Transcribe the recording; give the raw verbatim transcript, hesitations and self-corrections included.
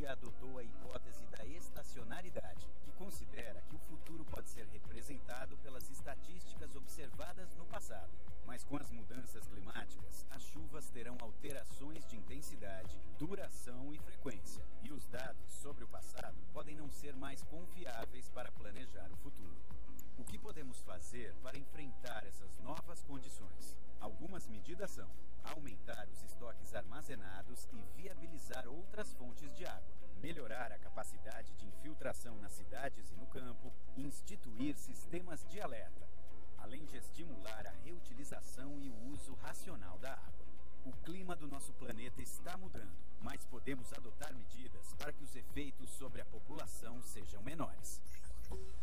tecnologia adotou a hipótese da estacionalidade, que considera que o futuro pode ser representado pelas estatísticas observadas no passado. Mas com as mudanças climáticas, as chuvas terão alterações de intensidade, duração e frequência. E os dados sobre o passado podem não ser mais confiáveis para planejar o futuro. O que podemos fazer para enfrentar essas novas condições? Algumas medidas são aumentar os estoques armazenados e viabilizar outras fontes de água, melhorar a capacidade de infiltração nas cidades e no campo, instituir sistemas de alerta, além de estimular a reutilização e o uso racional da água. O clima do nosso planeta está mudando, mas podemos adotar medidas para que os efeitos sobre a população sejam menores.